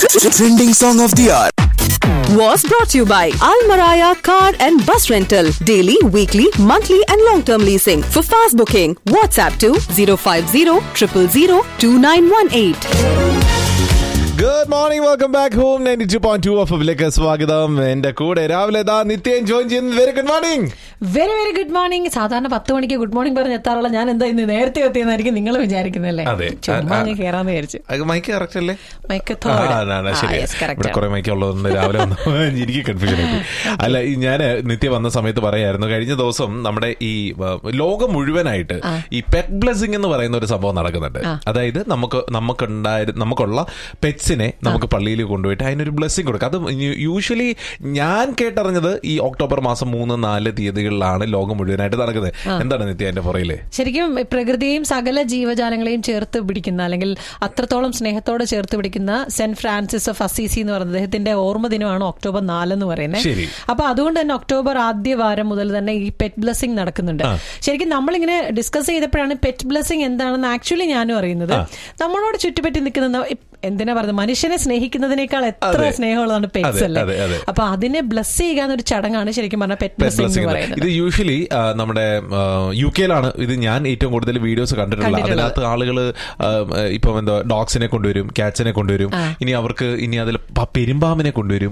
Trending song of the hour was brought to you by Al Maraya Car and Bus Rental. Daily, weekly, monthly and long-term leasing. For fast booking, WhatsApp to 050 000 2918. Good morning, welcome back home 92.2 എഫ്എമ്മിലേക്ക് സ്വാഗതം. എന്റെ കൂടെ രാവിലെ നിത്യം join ചെയ്യുന്നത്. Very good morning. Very very good morning. സാധാരണ 10 മണിക്ക് good morning പറഞ്ഞ് എത്താറുള്ള ഞാൻ എന്താ ഇന്ന് നേരത്തെ എത്തിയെന്നായിരിക്കും നിങ്ങൾ വിചാരിക്കുന്നല്ലേ? ചുമ്മാ കേറാന്ന് വിചാരിച്ചു. മൈക്ക് കറക്റ്റ് അല്ലേ? മൈക്ക് കുറെ മൈക്ക് ഉള്ളതുകൊണ്ട് രാവിലെ എനിക്ക് കൺഫ്യൂഷൻ ആയിട്ട്. അല്ല, ഞാൻ നിത്യ വന്ന സമയത്ത് പറയായിരുന്നു, കഴിഞ്ഞ ദിവസം നമ്മുടെ ഈ ലോകം മുഴുവനായിട്ട് ഈ പെറ്റ് ബ്ലെസ്സിംഗ് എന്ന് പറയുന്ന ഒരു സംഭവം നടക്കുന്നുണ്ട്. അതായത് നമുക്കുള്ള പെറ്റ്സിനെ നമുക്ക് പള്ളിയിൽ കൊണ്ടുപോയിട്ട് അതിനൊരു ബ്ലെസ്സിംഗ് കൊടുക്കുക. അത് യൂഷ്വലി ഞാൻ കേട്ടറിഞ്ഞത് ഈ ഒക്ടോബർ മാസം 3-4 തീയതികളിലാണ് ലോകം മുഴുവനായിട്ട് നടക്കുന്നത്. എന്താണ് നിത്യ അതിന്റെ പുറയില്? ശരിക്കും പ്രകൃതിയെയും സകല ജീവജാലങ്ങളെയും ചേർത്ത് പിടിക്കുന്ന, അല്ലെങ്കിൽ അത്രത്തോളം സ്നേഹത്തോടെ ചേർത്ത് പിടിക്കുന്ന സെന്റ് ഫ്രാൻസിസ് ഓഫ് അസീസി എന്ന് പറയുന്നത് അദ്ദേഹത്തിന്റെ ഓർമ്മ ദിനമാണ് ഒക്ടോബർ 4 എന്ന് പറയുന്നത്. അപ്പൊ അതുകൊണ്ട് തന്നെ ഒക്ടോബർ ആദ്യ വാരം മുതൽ തന്നെ ഈ പെറ്റ് ബ്ലെസ്സിംഗ് നടക്കുന്നുണ്ട്. ശരിക്കും നമ്മളിങ്ങനെ ഡിസ്കസ് ചെയ്തപ്പോഴാണ് പെറ്റ് ബ്ലെസ്സിംഗ് എന്താണെന്ന് ആക്ച്വലി ഞാനും അറിയുന്നത്. നമ്മളോട് ചുറ്റുപറ്റി നിൽക്കുന്ന, എന്തിനാ പറയുന്നത്, മനുഷ്യനെ സ്നേഹിക്കുന്നതിനേക്കാൾ എത്ര സ്നേഹമുള്ളതാണ് പെറ്റ്സ് അല്ലേ? അപ്പൊ അതിനെ ബ്ലസ് ചെയ്യുക എന്നൊരു ചടങ്ങാണ് ശരിക്കും പറഞ്ഞാൽ പെറ്റ് ബ്ലെസ്സിംഗ് എന്ന് പറയുന്നത്. ഇത് യൂഷ്വലി നമ്മുടെ UK-ലാണ് ഇത് ഞാൻ ഏറ്റവും കൂടുതൽ വീഡിയോസ് കണ്ടിട്ടുള്ളത്. അതിനകത്ത് ആളുകൾ ഇപ്പം എന്താ ഡോഗ്സിനെ കൊണ്ടുവരും, ക്യാറ്റ്സിനെ കൊണ്ടുവരും, ഇനി അവർക്ക് ഇനി അതിൽ പെരുമ്പാമ്പിനെ കൊണ്ടുവരും,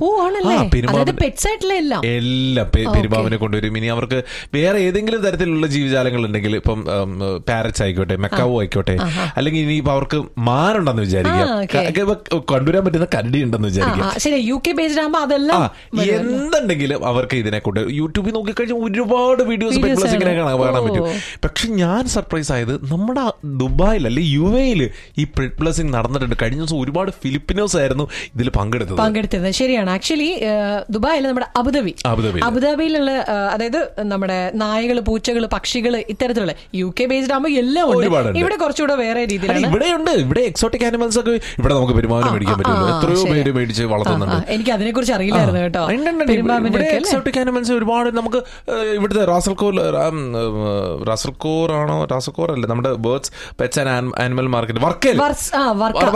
എല്ലാം പെരുമ്പാമ്പിനെ കൊണ്ടുവരും. ഇനി അവർക്ക് വേറെ ഏതെങ്കിലും തരത്തിലുള്ള ജീവജാലങ്ങൾ ഉണ്ടെങ്കിൽ, ഇപ്പം പാരറ്റ്സ് ആയിക്കോട്ടെ, മെക്കാവോ ആയിക്കോട്ടെ, അല്ലെങ്കിൽ ഇനിയിപ്പോ അവർക്ക് മാനുണ്ടെന്ന് വിചാരിക്കാം, കൊണ്ടുവരാൻ പറ്റുന്ന കരടി ഉണ്ടെന്ന് വിചാരിക്കാം. എന്തുണ്ടെങ്കിലും അവർക്ക് ഇതിനെ കൊണ്ട് യൂട്യൂബിൽ നോക്കിക്കഴിഞ്ഞാൽ ഒരുപാട് വീഡിയോസ് പെറ്റ് ബ്ലെസ്സിങ്ങിനെ കാണാൻ പറ്റും. പക്ഷെ ഞാൻ സർപ്രൈസ് ആയത്, നമ്മുടെ ദുബായിൽ അല്ലെ UAE ഈ പെറ്റ് ബ്ലെസ്സിംഗ് നടന്നിട്ടുണ്ട്. കഴിഞ്ഞ ദിവസം ഒരുപാട് ഫിലിപ്പിനോസ് ആയിരുന്നു ഇതിൽ പങ്കെടുത്തത്. ശരിയാണ്. ആക്ച്വലി ദുബായിൽ നമ്മുടെ അബുദാബിയിലുള്ള, അതായത് നമ്മുടെ നായകള്, പൂച്ചകള്, പക്ഷികള്, ഇത്തരത്തിലുള്ള UK ബേസ്ഡ് ആകുമ്പോൾ എല്ലാം ഉണ്ട്. ഇവിടെ കുറച്ചുകൂടെ വേറെ രീതിയിലാണ്. ഇവിടെ എക്സോട്ടിക് ആനിമൽസ് ഒക്കെ ഇവിടെ നമുക്ക് പെരുമാവിനെ മേടിക്കാൻ പറ്റുമല്ലോ. എത്രയോ പേര് മേടിച്ച് വളർത്തുന്നുണ്ട്. എനിക്ക് അതിനെ കുറിച്ച് അറിയില്ലായിരുന്നു കേട്ടോ. എക്സോട്ടിക് ആനിമൽസ് ഒരുപാട് നമുക്ക് ഇവിടുത്തെ റാസൽകോർ അല്ലേ, നമ്മുടെ birds pets and animal market, Varkala